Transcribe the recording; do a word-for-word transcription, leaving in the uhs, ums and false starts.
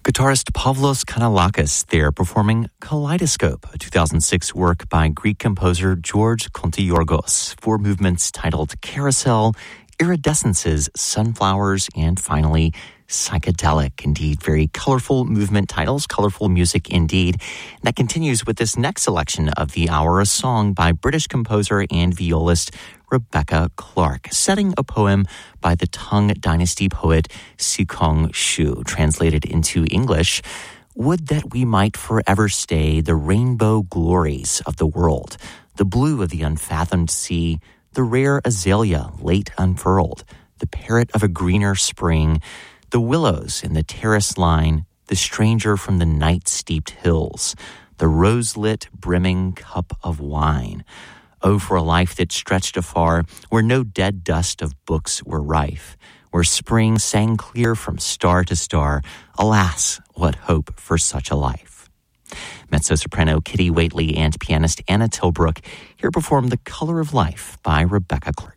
Guitarist Pavlos Kanellakis there performing Kaleidoscope, a two thousand six work by Greek composer George Kontiyorgos, four movements titled Carousel, Iridescences, Sunflowers, and finally Psychedelic. Indeed, very colorful movement titles, colorful music indeed. And that continues with this next selection of the hour, a song by British composer and violist Rebecca Clark, setting a poem by the Tang Dynasty poet Sikong Shu, translated into English. Would that we might forever stay the rainbow glories of the world, the blue of the unfathomed sea, the rare azalea late unfurled, the parrot of a greener spring, the willows in the terrace line, the stranger from the night-steeped hills, the rose-lit brimming cup of wine. Oh, for a life that stretched afar, where no dead dust of books were rife, where spring sang clear from star to star. Alas, what hope for such a life. Mezzo-soprano Kitty Waitley and pianist Anna Tilbrook here perform The Color of Life by Rebecca Clark.